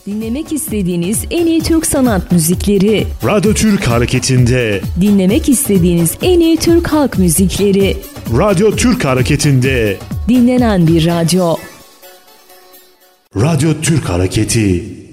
Dinlemek istediğiniz en iyi Türk sanat müzikleri. Radyo Türk Hareketi'nde. Dinlemek istediğiniz en iyi Türk halk müzikleri. Radyo Türk Hareketi'nde. Dinlenen bir radyo. Radyo Türk Hareketi.